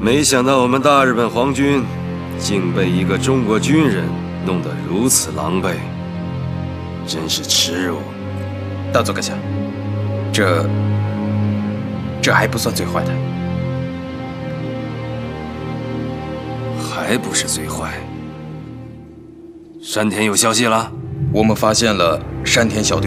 没想到我们大日本皇军竟被一个中国军人弄得如此狼狈，真是耻辱。 大佐阁下，这还不算最坏的， 还不是最坏。山田有消息了？ 我们发现了山田小队